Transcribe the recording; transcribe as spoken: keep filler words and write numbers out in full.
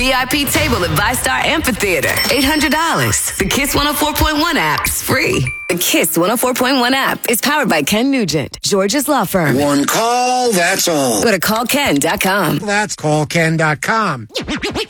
V I P table at ViStar Amphitheater. eight hundred dollars. The Kiss one oh four point one app is free. The Kiss one oh four point one app is powered by Ken Nugent, George's law firm. One call, that's all. Go to call ken dot com. That's call ken dot com.